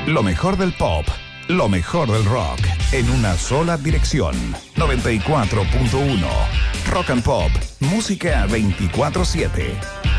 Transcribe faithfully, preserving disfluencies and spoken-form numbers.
Lo mejor del pop, lo mejor del rock, en una sola dirección. noventa y cuatro punto uno. Rock and Pop, música veinticuatro siete.